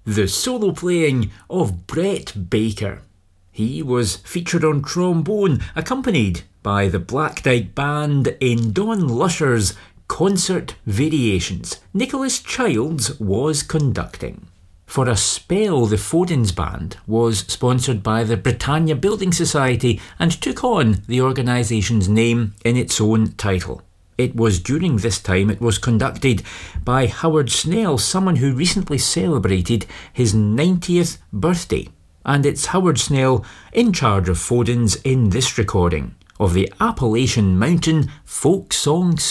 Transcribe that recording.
the solo playing of Brett Baker. He was featured on trombone, accompanied by the Black Dyke Band in Don Lusher's Concert Variations. Nicholas Childs was conducting. For a spell, the Fodens Band was sponsored by the Britannia Building Society and took on the organisation's name in its own title. It was during this time it was conducted by Howard Snell, someone who recently celebrated his 90th birthday. And it's Howard Snell in charge of Fodens in this recording of the Appalachian Mountain Folk Song